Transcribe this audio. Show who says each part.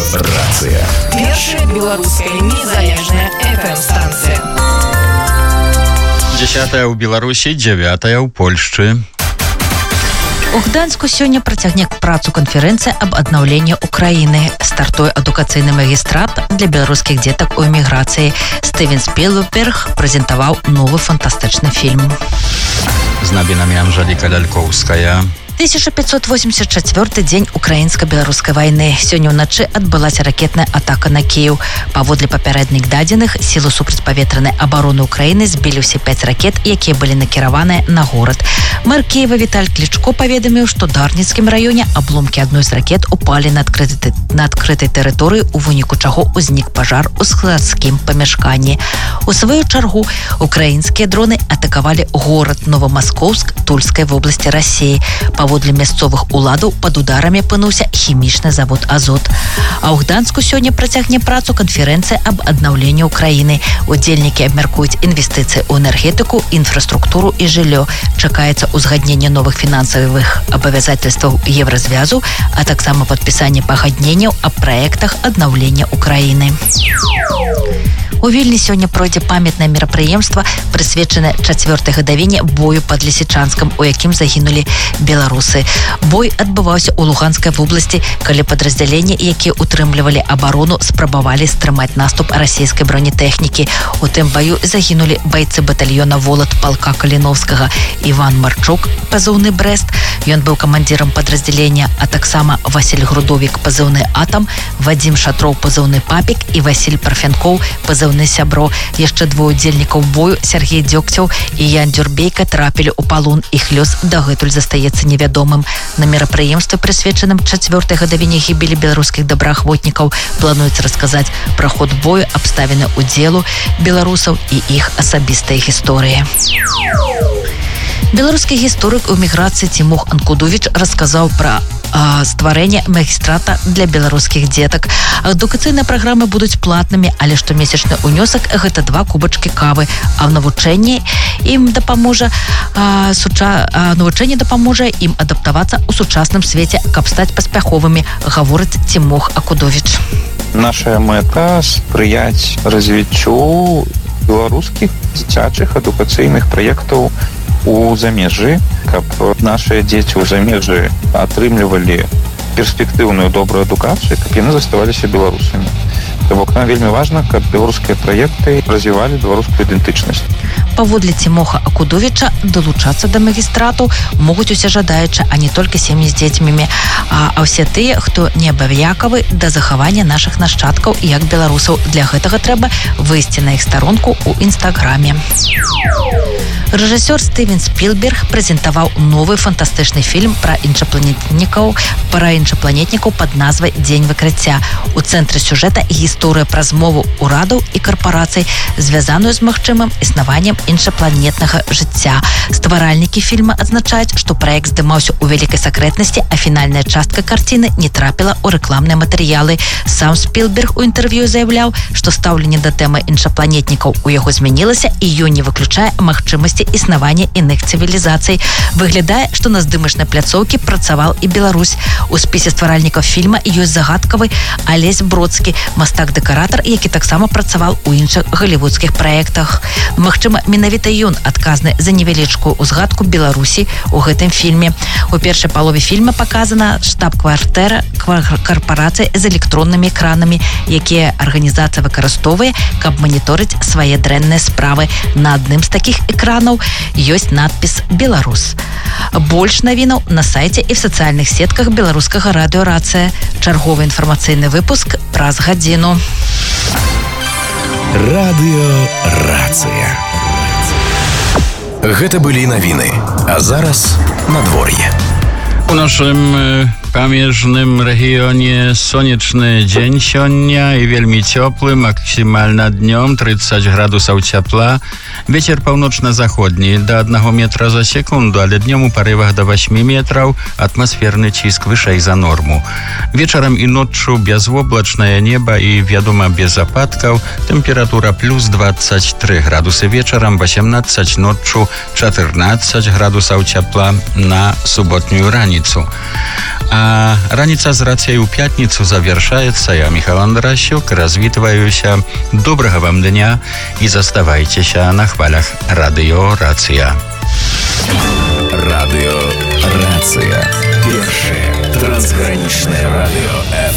Speaker 1: Рацыя.
Speaker 2: Першая беларуская незалежная FM-станцыя.
Speaker 3: 10 у Беларусі, 9 у Польшчы.
Speaker 4: У Гданьску сёння працягне працу канферэнцыя аб аднаўленні Украіны. Стартуе адукацыйны магістрат для беларускіх дзетак у эміграцыі. Стывен Спілберг прэзентаваў новы фантастычны фільм.
Speaker 3: З навінамі Анжэліка Лялькоўская.
Speaker 4: 1584 дзень украінска-беларускай вайны. Сёння ўначы адбылася ракетная атака на Кіеў. Паводле папярэдніх дадзеных, сілы супрацьпаветранай абароны Украіны збілі ўсе 5 ракет, якія былі накіраваныя на горад. Мэр Кіева Віталь Клічко паведаміў, што ў Дарніцкім раёне абломкі адной з ракет упалі на адкрытай тэрыторыі, у выніку чаго ўзнік пажар у складскім памяшканні. У сваю чаргу украінскія дроны атакавалі горад Новамаскоўск Тульскай вобласці Расіі. Паводле мясцовых уладаў пад ударамі апынуўся хімічны завод «Азот». А ў Гданску сёння працягне працу канферэнцыя аб аднаўленні Украіны. Удзельнікі абмяркуюць інвестыцыі ў энергетыку, інфраструктуру і жыллё. Чакаецца узгадненне новых фінансавых абавязательстваў Еўразвязу, а таксама падпісанне пагадненняў аб праектах аднаўлення Украіны. У Вільні сёння пройдзе памятнае мерапрыемства, прысвечанае 4-й гадавіне бою пад Лісічанскам, у якім загінулі беларусы. Бой адбываўся ў Луганскай вобласці, калі падраздзяленні, якія утрымлівалі абарону, спрабавалі стрымаць наступ расійскай бронетэхнікі. У тым баю загінулі байцы батальёна «Волат» палка Каліновскага, Іван Марчук, пазыўны «Брэст». Ён быў камандзірам падраздзялення, а таксама Васіль Грудовік, пазыўны «Атам», Вадзім Шатроў, пазыўны «Папік» і Васіль Парфянкоў, пазыўны «Сябро». Яшчэ двое удзельнікаў бою, Сергей Дзёгцеў і Ян Дзюрбейка, трапілі ў палон. Іх лёс дагэтуль застаецца невядомым. На мерапрыемстве, прысвечаным 4-й гадавіне гібелі беларускіх добраахвотнікаў, плануецца расказаць пра ход бою, абставіны ўдзелу беларусаў і іх асабістыя гісторыі. Беларускі гісторык у эміграцыі Тимох Анкудович расказаў пра стварэнне магістрата для беларускіх дзетак. Адукацыйныя праграмы будуць платнымі, але штомесячны ўнёсак – гэта 2 кубачкі кавы, а ў навучанні ім дапаможа ім адаптавацца ў сучасным свеце, каб стаць паспяховымі, гаворыць Тимох Анкудович.
Speaker 5: Наша мэта спрыяць развіццю беларускіх дзіцячых адукацыйных праектаў у замежжы, каб нашыя дзеці ў замежжы атрымлівалі перспектыўную добрую адукацыю, каб яны заставаліся беларусамі. Бок нам вельмі важна, каб беларускія праекты развівалі беларускую ідэнтычнасць.
Speaker 4: Паводле Тимоха Анкудовича, далучацца да магістрату могуць усе жадаючы, а не толькі сем'і з дзецьмі, а ўсе тыя, хто не абавязковы да захавання нашых нашчадкаў як беларусаў. Для гэтага трэба выйсці на іх старонку ў інстаграме. Рэжысёр Стывен Спілберг прэзентаваў новы фантастычны фільм пра іншапланетнікаў пад назвай «Дзень выкрыцця». У цэнтры сюжэта гісторыя пра змову урадаў і карпорацый, звязаную з магчымым існаваннем іншапланетнага жыцця. Стваральнікі фільма адзначаюць, што праект здымаўся ў вялікай сакрэтнасці, а фінальная частка карціны не трапіла ў рэкламныя матэрыялы. Сам Спілберг у інтэрв'ю заяўляў, што стаўленне да тэмы іншапланетнікаў у яго змянілася, і ён не выключае магчымасці існавання іных цывілізацый. Выглядае, што на здымачнай пляцоўкі працаваў і Беларусь. У спісе стваральнікаў фільма ёсць загадкавы Алесь Бродскі, мастак-дэкаратар, які таксама працаваў у іншых галівудскіх праектах. Магчыма, менавіта ён адказны за невялічкую ўзгадку Беларусі ў гэтым фільме. У першай палове фільма паказана штаб-кватэра карпорацыі з электроннымі экранамі, якія арганізацыя выкарыстоўвае, каб маніторыць свае дрэнныя справы. На адным з такіх экранаў ёсць надпіс «Беларус». Больш навінаў на сайце і в сацыяльных сетках беларускага радыё «Рацыя». Чарговы інфармацыйны выпуск праз гадзіну.
Speaker 1: Радыё «Рацыя». Гэта былі навіны, а зараз надвор'е.
Speaker 3: У нашым памежным рэгіёне сонечны дзень сёння і вельмі цёплы, максімальна днём 30 градусаў цяпла. Вецер паўночна-заходні да 1 метра за секунду, але днём у парывах да 8 метраў, атмасферны ціск вышэй за норму. Вечарам і ноччу бязвоблачнае неба і, вядома, без ападкаў. Тэмпература плюс 23 градусы вечарам, 18 ноччу, 14 градусаў цяпла на суботнюю раніцу. А раніца з рацыяй у пятніцу завяршаецца. Я, Михаил Андрасюк, развітваюся. Добрага вам дня і заставайцеся на хвалях Радыё Рацыя.
Speaker 1: Радыё Рацыя. Першае трансгранічнае радыё